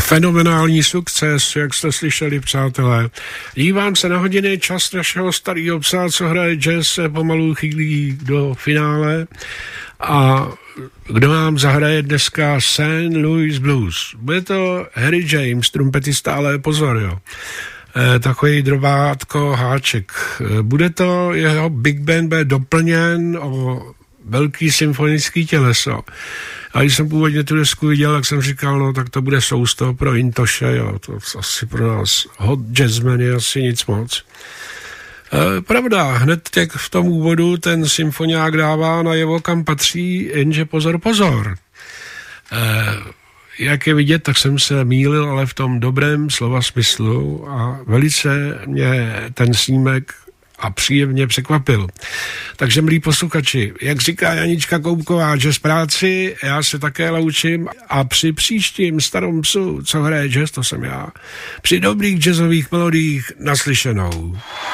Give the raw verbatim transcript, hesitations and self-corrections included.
Fenomenální sukces, jak jste slyšeli, přátelé. Dívám se na hodiny, čas našeho starého psa, co hraje jazz, se pomalu chýlí do finále. A kdo nám zahraje dneska Saint Louis Blues? Bude to Harry James, trumpetista, ale pozor, jo. E, takový drobátko háček. E, bude to jeho big band, bude doplněn o velký symfonický těleso. A když jsem původně tu desku viděl, tak jsem říkal, no tak to bude sousto pro Intoše, jo, to asi pro nás hot jazzman je asi nic moc. E, pravda, hned jak v tom úvodu ten symfoniák dává najevo, kam patří, jenže pozor, pozor. E, jak je vidět, tak jsem se mýlil, ale v tom dobrém slova smyslu a velice mě ten snímek a příjemně překvapil. Takže, milí posluchači, jak říká Janička Koubková, jazz práci, já se také loučím a při příštím Starom psu, co hraje jazz, to jsem já, při dobrých jazzových melodiích naslyšenou.